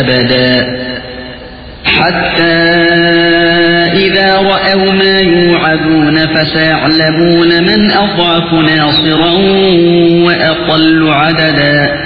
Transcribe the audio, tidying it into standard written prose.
أبدا حتى إذا رأوا ما يوعدون فسيعلمون من أضعف ناصرا وأقل عددا